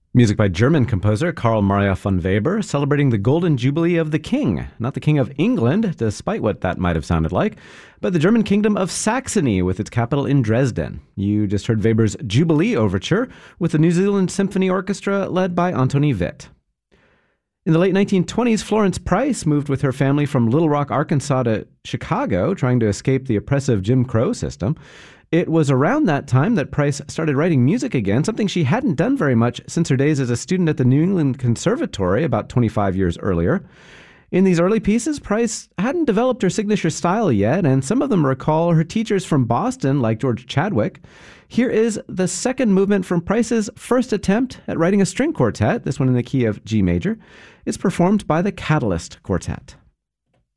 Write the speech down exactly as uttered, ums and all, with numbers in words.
Music by German composer Carl Maria von Weber, celebrating the Golden Jubilee of the King. Not the King of England, despite what that might have sounded like, but the German kingdom of Saxony, with its capital in Dresden. You just heard Weber's Jubilee Overture, with the New Zealand Symphony Orchestra led by Antoni Witt. In the late nineteen twenties, Florence Price moved with her family from Little Rock, Arkansas to Chicago, trying to escape the oppressive Jim Crow system. It was around that time that Price started writing music again, something she hadn't done very much since her days as a student at the New England Conservatory about twenty-five years earlier. In these early pieces, Price hadn't developed her signature style yet, and some of them recall her teachers from Boston, like George Chadwick. Here is the second movement from Price's first attempt at writing a string quartet, this one in the key of G major. It's performed by the Catalyst Quartet.